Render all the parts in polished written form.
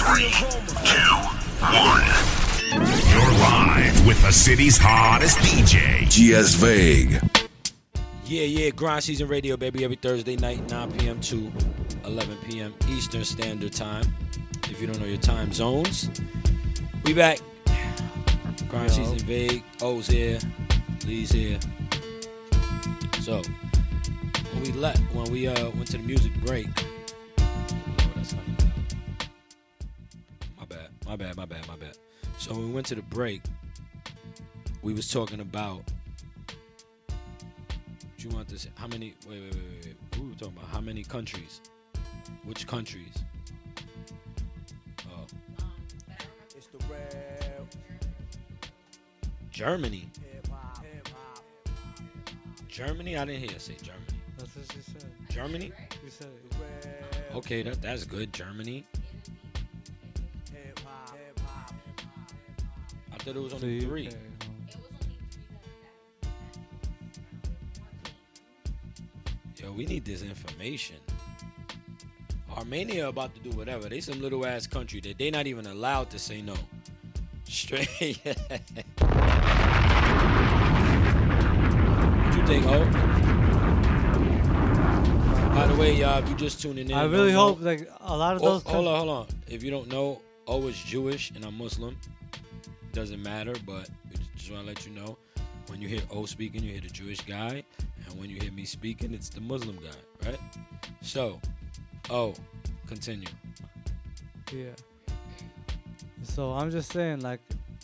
3, 2, 1. You're live with the city's hottest DJ, GS Vague. Yeah, Grind Season Radio, baby, every Thursday night, 9 p.m. to 11 p.m. Eastern Standard Time. If you don't know your time zones, we back. Grind Season Vague, O's here, Lee's here. So, when we went to the music break, my bad. So when we went to the break, we was talking about, what you want to say, how many, wait. What were we talking about? How many countries? Which countries? Oh. It's the real Germany. hip-hop. Germany? I didn't hear you say Germany. That's what she said. Germany? You said it. Real Okay, that's good. Germany. hip-hop. I thought it was So only you- 3. okay, Yo, we need this information. Armenia about to do whatever. They some little ass country that they not even allowed to say no. Straight. What you think, Ho? By the way, y'all, if you just tuning in, I and really don't know- hope like a lot of those. Hold on. If you don't know, O is Jewish and I'm Muslim. Doesn't matter, but we just want to let you know. When you hear O speaking, you hear the Jewish guy. And when you hear me speaking, it's the Muslim guy, right? So, O, continue. Yeah. So I'm just saying, like,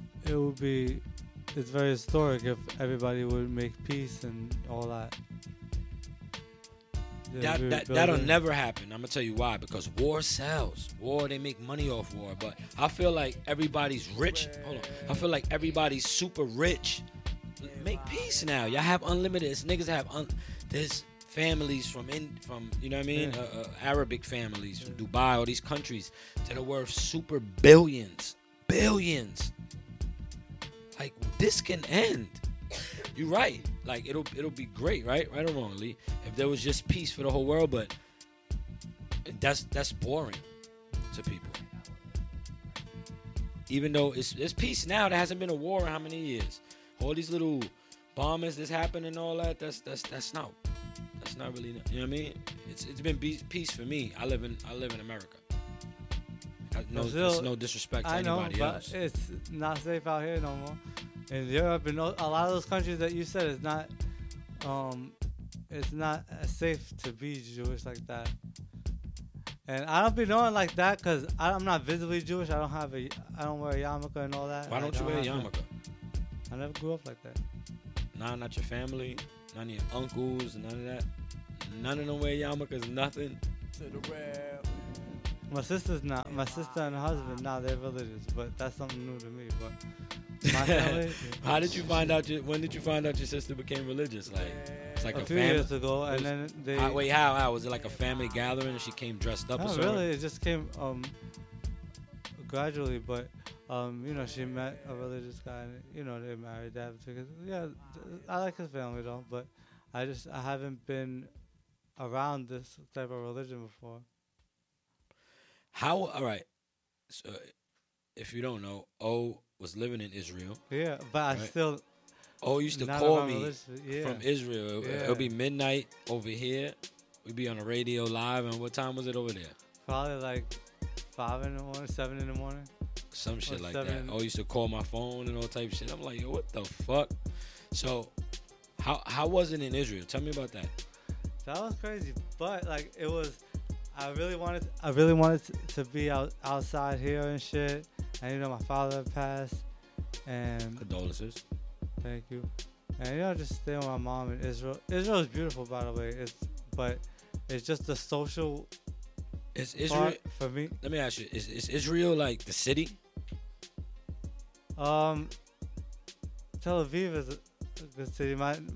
it's very historic if everybody would make peace and all that. That'll never happen. I'm gonna tell you why. Because war sells. War, they make money off war. But I feel like everybody's rich. Hold on. I feel like everybody's super rich. Make peace now. Y'all have unlimited. Niggas have there's families from you know what I mean? Arabic families from Dubai, all these countries that are worth super billions. Like, this can end. You're right. Like, it'll be great, right? Right or wrong, Lee? If there was just peace for the whole world, but that's boring to people. Even though it's peace now, there hasn't been a war in how many years? All these little bombings that's happened and all that, that's not really, you know what I mean? It's been peace for me. I live in America. It's no disrespect to anybody else. But it's not safe out here no more. In Europe and a lot of those countries that you said, it's not safe to be Jewish like that. And I don't be knowing like that because I'm not visibly Jewish. I don't wear a yarmulke and all that. Why don't you wear a yarmulke? I never grew up like that. Nah, not your family, none of your uncles, none of that. None of them wear yarmulkes, nothing. To the real. My sister's not. My sister and her husband, they're religious, but that's something new to me. But my family. How did you find out? When did you find out your sister became religious? Like, it's like a a few family. years ago, and then they. Wait, how was it like a family gathering and she came dressed up? No, or something? really, it just came gradually, but she met a religious guy, and they married. They have two kids. Yeah, I like his family though, but I haven't been around this type of religion before. All right. So, if you don't know, O was living in Israel. Yeah, but right? I still. O used to not call around me religion. from Israel. Yeah. It'll be midnight over here. We'd be on the radio live. And what time was it over there? Probably like 5 in the morning, 7 in the morning. Some shit like 7. that. O used to call my phone and all type of shit. I'm like, yo, what the fuck? So, how was it in Israel? Tell me about that. That was crazy, but like it was. I really wanted to be outside here and shit. And my father passed, and Condolences. thank you. And just staying with my mom in Israel. Israel is beautiful, by the way. But it's just the social Is Israel part for me. Let me ask you: Is Israel like the city? Tel Aviv is a good city.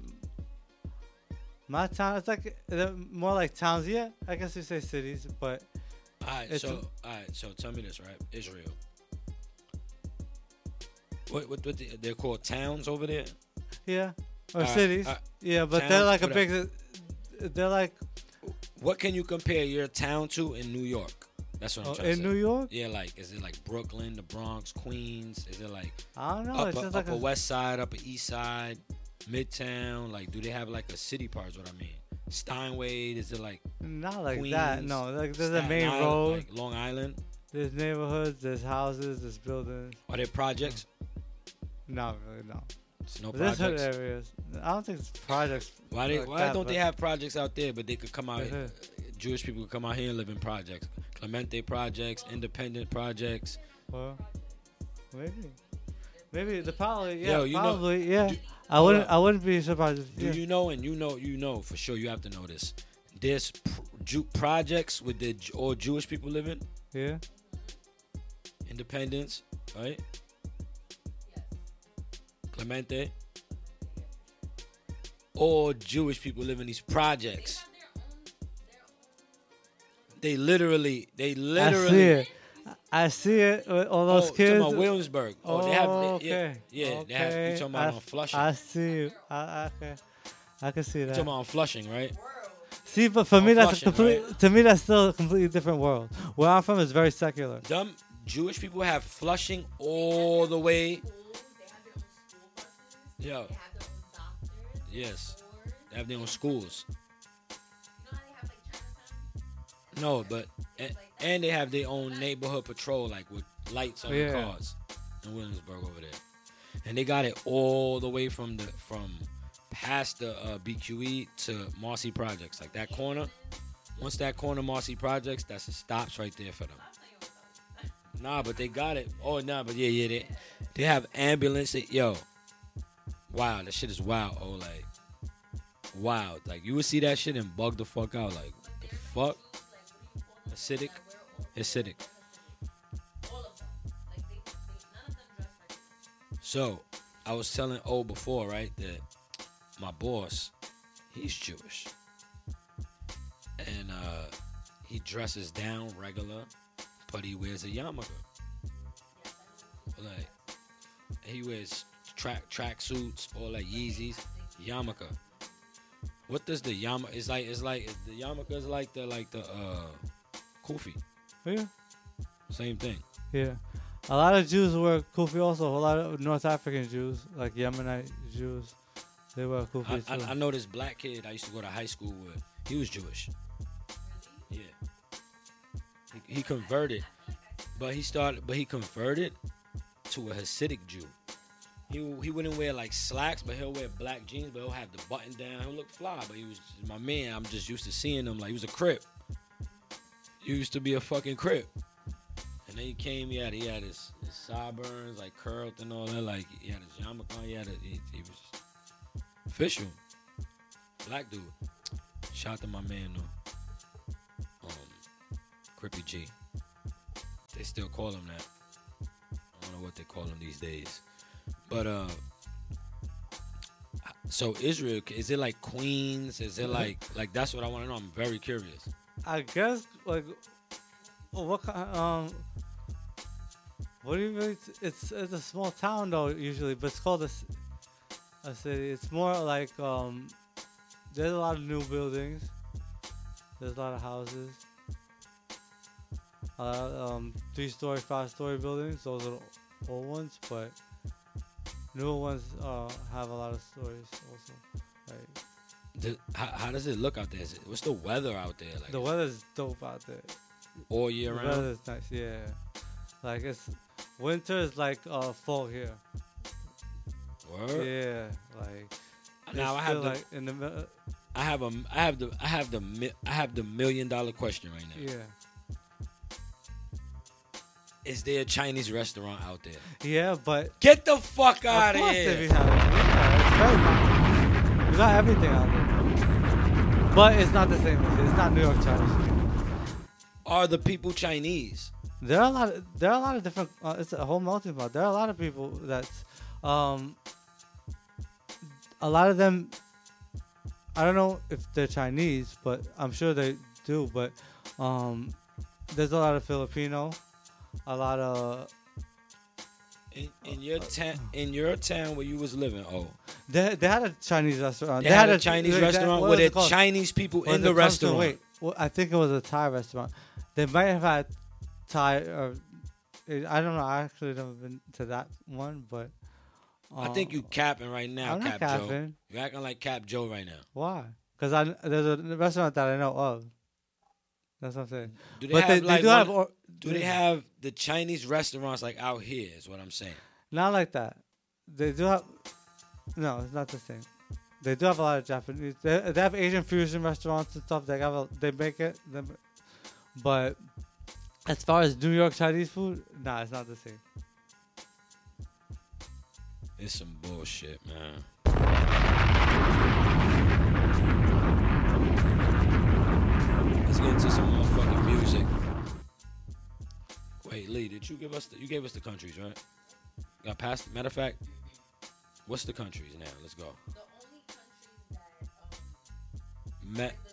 My town, it's like more like towns. Yeah, I guess you say cities, but All right, so tell me this, right? Israel. What they're called towns over there? yeah, or cities. Yeah, but towns, they're like a whatever. big. They're like What can you compare your town to in New York? That's what I'm Oh, trying to in say. New York? Yeah, like, is it like Brooklyn, the Bronx, Queens? Is it like I don't know. It's upper, just like upper a, West Side, upper East Side, Midtown? Like, do they have like a city part? Is what I mean. Steinway? Is it like not like Queens, that. No, like there's a Staten main Island, road. like Long Island? There's neighborhoods. There's houses. There's buildings. Are there projects? Not really. No. It's no But there's hood projects. areas. I don't think it's projects. Why like that, don't they but- have projects out there? But they could come out. Uh-huh. Jewish people could come out here and live in projects. Clemente projects, independent projects. Well, maybe the probably Yo, you know- probably yeah. do- I hold wouldn't up. I wouldn't be surprised. If, Do yeah. you know? And you know for sure. You have to know this. There's projects with the all Jewish people living. Yeah. Independence, right? Clemente. All Jewish people live in these projects. They literally. I see it. I see it with all those Talking kids. about Williamsburg. Oh, they have. okay. Yeah. They have. You talking about on Flushing? I see you. Okay. I can see You that. talking about on Flushing, right? See, but for me, on that's a Flushing, complete. To me, that's still a completely different world. Where I'm from is very secular. Dumb Jewish people have Flushing all the way. Yo. Yes. They have their own schools. No, but and they have their own neighborhood patrol, like with lights on the Yeah. cars in Williamsburg over there, and they got it all the way from past the BQE to Marcy Projects, like that corner. Once that corner Marcy Projects, that's it stops right there for them. Nah, but they got it. Oh, nah, but yeah, they have ambulance. Yo, wow, that shit is wild. Oh, like wild. Like you would see that shit and bug the fuck out. Like the fuck. Acidic. So, I was telling O before, right, that my boss, he's Jewish. And he dresses down regular, but he wears a yarmulke. Like, he wears track suits, all like Yeezys, yarmulke. What does the yarmulke? It's like the yarmulke is like the kufi. Yeah. Same thing. Yeah. A lot of Jews wear kufi also. A lot of North African Jews, like Yemenite Jews, they wear kufi too. I know this black kid I used to go to high school with. He was Jewish. Yeah. He converted, but he converted to a Hasidic Jew. He wouldn't wear like slacks, but he'll wear black jeans, but he'll have the button down. He'll look fly, but he was my man. I'm just used to seeing him like he was a Crip. He used to be a fucking Crip. And then he came, he had his sideburns, like curled and all that. Like, he had his yarmulke on. He was official. Black dude. Shout out to my man, though. Crippy G. They still call him that. I don't know what they call him these days. But, so Israel, is it like Queens? Is it like that's what I want to know. I'm very curious. I guess like what kind what do you really it's a small town though usually, but it's called a city. It's more like there's a lot of new buildings. There's a lot of houses. A lot of 3-story, 5-story buildings. Those are the old ones, but newer ones have a lot of stories also. Like How does it look out there? What's the weather out there? Like the weather's dope out there. all year The round? weather's nice, yeah. Like it's winter is like fall here. Word? Yeah, like Now it's I have still, the like in the middle. I have the $1 million question right now. Yeah, Is there a Chinese restaurant out there? yeah, but Get the fuck out of of course here! if you have it, yeah, it's very popular. We got everything out there, but it's not the same. It's not New York Chinese. Are the people Chinese? There are a lot of different. It's a whole melting pot. There are a lot of people that's, a lot of them. I don't know if they're Chinese, but I'm sure they do. But there's a lot of Filipino, a lot of. In your town where you was living, They had a Chinese restaurant. they had a Chinese restaurant what where was there it called? Chinese people When in it the comes to- restaurant. Wait, well, I think it was a Thai restaurant. They might have had Thai or I don't know. I actually never been to that one, but I think you capping right now, I'm not Cap Joe. capping. You acting like Cap Joe right now. Why? Because there's a restaurant that I know of. That's what I'm saying. Do they But have like do one- have do they have the Chinese restaurants like out here? Is what I'm saying. not like that. They do have. No, it's not the same. They do have a lot of Japanese. They have Asian fusion restaurants and stuff. They make it. But as far as New York Chinese food, nah, it's not the same. It's some bullshit, man. Let's get into some motherfucking music. Wait, Lee, did you give us you gave us the countries, right? Got past. Matter of fact, what's the countries now? Let's go. The only countries that Met. the